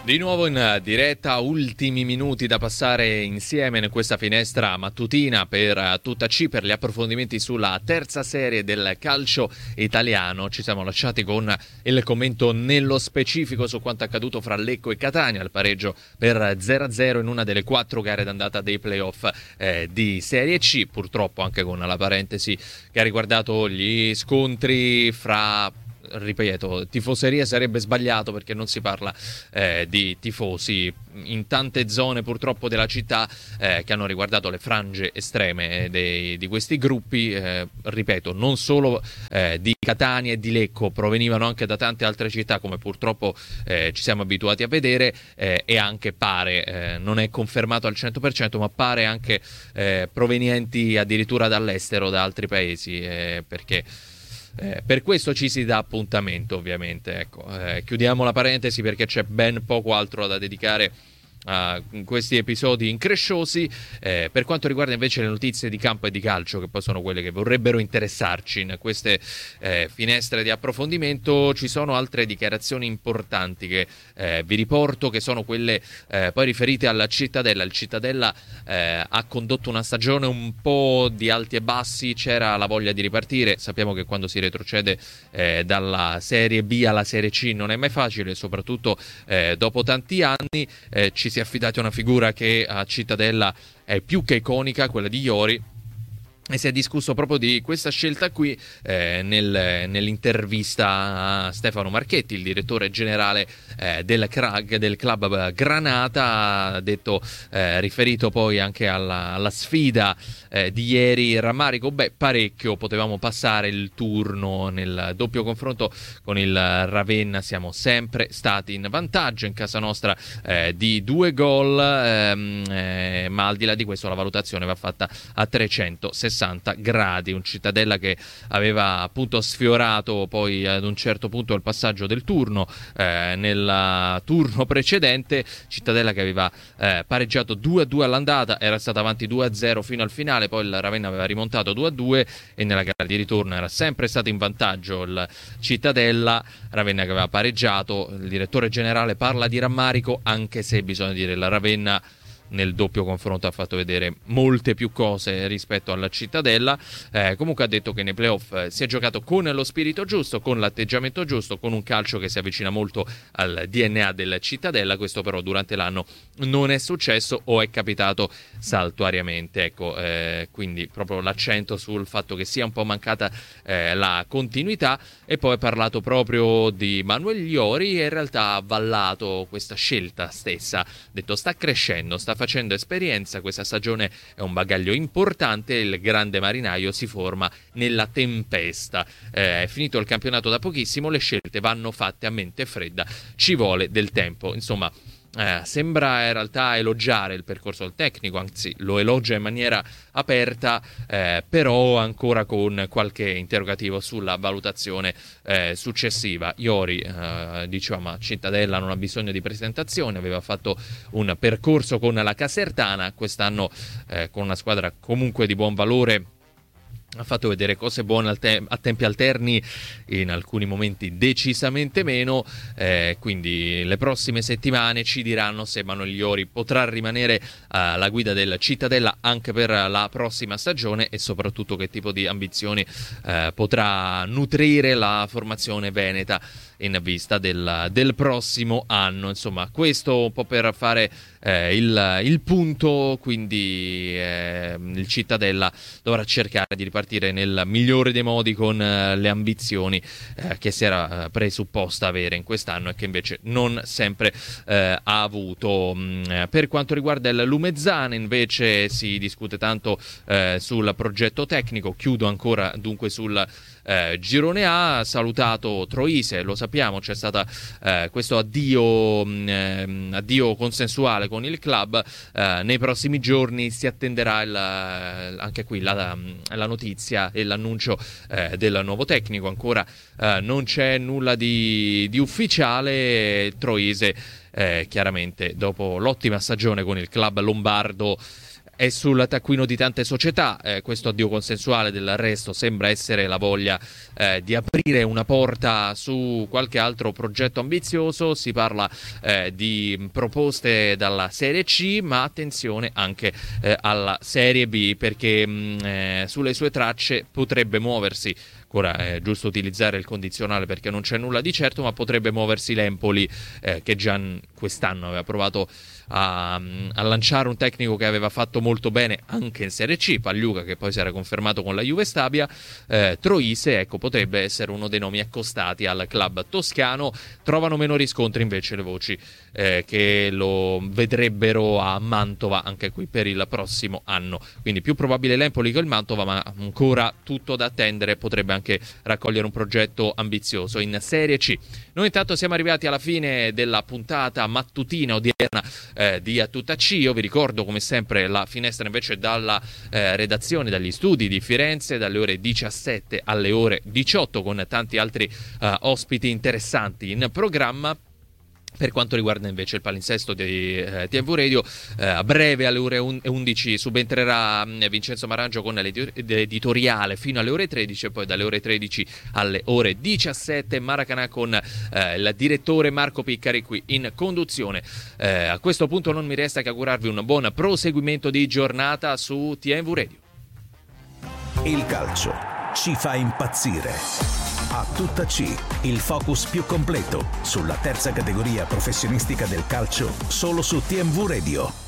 Di nuovo in diretta, ultimi minuti da passare insieme in questa finestra mattutina per tutta C, per gli approfondimenti sulla terza serie del calcio italiano. Ci siamo lasciati con il commento nello specifico su quanto accaduto fra Lecco e Catania, il pareggio per 0-0 in una delle 4 gare d'andata dei playoff di Serie C, purtroppo anche con la parentesi che ha riguardato gli scontri fra... ripeto, tifoseria sarebbe sbagliato perché non si parla di tifosi in tante zone purtroppo della città che hanno riguardato le frange estreme di questi gruppi, ripeto, non solo di Catania e di Lecco, provenivano anche da tante altre città come purtroppo ci siamo abituati a vedere, e anche pare, non è confermato al 100%, ma pare anche provenienti addirittura dall'estero, da altri paesi, perché per questo ci si dà appuntamento, ovviamente. Ecco, chiudiamo la parentesi perché c'è ben poco altro da dedicare a questi episodi incresciosi. Per quanto riguarda invece le notizie di campo e di calcio, che poi sono quelle che vorrebbero interessarci in queste finestre di approfondimento, ci sono altre dichiarazioni importanti che vi riporto, che sono quelle poi riferite alla Cittadella. Il Cittadella ha condotto una stagione un po' di alti e bassi, c'era la voglia di ripartire. Sappiamo che quando si retrocede dalla Serie B alla Serie C non è mai facile, soprattutto dopo tanti anni. Ci si è affidati a una figura che a Cittadella è più che iconica, quella di Iori, e si è discusso proprio di questa scelta qui nell'intervista a Stefano Marchetti, il direttore generale del club Granata. Ha detto, riferito poi anche alla sfida di ieri, rammarico, parecchio, potevamo passare il turno nel doppio confronto con il Ravenna, siamo sempre stati in vantaggio in casa nostra di 2 gol, ma al di là di questo la valutazione va fatta a 360 gradi. Un Cittadella che aveva appunto sfiorato poi ad un certo punto il passaggio del turno, nel turno precedente Cittadella che aveva pareggiato 2-2 all'andata, era stata avanti 2-0 fino al finale, poi il Ravenna aveva rimontato 2-2 e nella gara di ritorno era sempre stato in vantaggio il Cittadella. Ravenna che aveva pareggiato. Il direttore generale parla di rammarico, anche se bisogna dire la Ravenna nel doppio confronto ha fatto vedere molte più cose rispetto alla Cittadella. Comunque ha detto che nei playoff si è giocato con lo spirito giusto, con l'atteggiamento giusto, con un calcio che si avvicina molto al DNA del Cittadella. Questo però durante l'anno non è successo o è capitato saltuariamente, ecco, quindi proprio l'accento sul fatto che sia un po' mancata la continuità. E poi ha parlato proprio di Manuel Iori e in realtà ha avallato questa scelta stessa. Ha detto sta crescendo, sta facendo esperienza, questa stagione è un bagaglio importante, il grande marinaio si forma nella tempesta. È finito il campionato da pochissimo, le scelte vanno fatte a mente fredda, ci vuole del tempo. Insomma, sembra in realtà elogiare il percorso del tecnico, anzi lo elogia in maniera aperta, però ancora con qualche interrogativo sulla valutazione successiva. Iori diceva ma Cittadella non ha bisogno di presentazione, aveva fatto un percorso con la Casertana, quest'anno con una squadra comunque di buon valore ha fatto vedere cose buone a tempi alterni, in alcuni momenti decisamente meno, quindi le prossime settimane ci diranno se Manuel Iori potrà rimanere alla guida del Cittadella anche per la prossima stagione e soprattutto che tipo di ambizioni potrà nutrire la formazione veneta in vista del prossimo anno. Insomma, questo un po' per fare il punto. Quindi il Cittadella dovrà cercare di ripartire nel migliore dei modi con le ambizioni che si era presupposta avere in quest'anno e che invece non sempre ha avuto. Per quanto riguarda il Lumezzane invece si discute tanto sul progetto tecnico. Chiudo ancora dunque sul girone A. Salutato Troise, lo sappiamo, c'è stato questo addio consensuale con il club. Nei prossimi giorni si attenderà anche qui la notizia e l'annuncio del nuovo tecnico. Ancora non c'è nulla di ufficiale. Troise chiaramente dopo l'ottima stagione con il club lombardo è sul taccuino di tante società. Questo addio consensuale dell'arresto sembra essere la voglia di aprire una porta su qualche altro progetto ambizioso. Si parla di proposte dalla Serie C, ma attenzione anche alla Serie B, perché sulle sue tracce potrebbe muoversi. Ora è giusto utilizzare il condizionale perché non c'è nulla di certo, ma potrebbe muoversi l'Empoli, che già quest'anno aveva provato a lanciare un tecnico che aveva fatto molto bene anche in Serie C, Pagliuca, che poi si era confermato con la Juve Stabia. Troise, ecco, potrebbe essere uno dei nomi accostati al club toscano. Trovano meno riscontri invece le voci che lo vedrebbero a Mantova anche qui per il prossimo anno, quindi più probabile l'Empoli che il Mantova, ma ancora tutto da attendere. Potrebbe anche raccogliere un progetto ambizioso in Serie C. Noi intanto siamo arrivati alla fine della puntata mattutina odierna di A Tutta C. Io vi ricordo come sempre la finestra invece dalla redazione, dagli studi di Firenze, dalle ore 17 alle ore 18, con tanti altri ospiti interessanti in programma. Per quanto riguarda invece il palinsesto di TMV Radio, a breve alle ore 11 subentrerà Vincenzo Marangio con l'editoriale fino alle ore 13, e poi dalle ore 13 alle ore 17 Maracanà con il direttore Marco Piccari qui in conduzione. A questo punto non mi resta che augurarvi un buon proseguimento di giornata su TMV Radio. Il calcio ci fa impazzire. A Tutta C, il focus più completo sulla terza categoria professionistica del calcio, solo su TMV Radio.